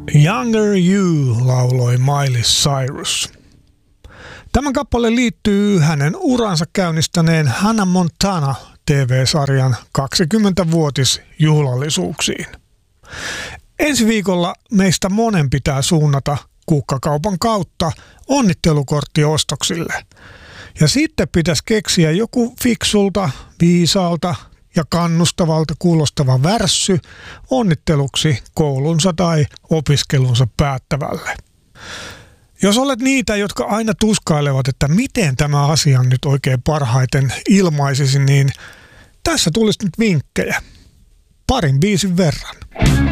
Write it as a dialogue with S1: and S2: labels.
S1: Younger You lauloi Miley Cyrus. Tämän kappale liittyy hänen uransa käynnistäneen Hannah Montana TV-sarjan 20-vuotisjuhlallisuuksiin. Ensi viikolla meistä monen pitää suunnata kukkakaupan kautta onnittelukortti ostoksille. Ja sitten pitäisi keksiä joku fiksulta, viisaalta ja kannustavalta kuulostava värssy onnitteluksi koulunsa tai opiskelunsa päättävälle. Jos olet niitä, jotka aina tuskailevat, että miten tämä asia nyt oikein parhaiten ilmaisisi, niin tässä tulisi nyt vinkkejä. Parin biisin verran.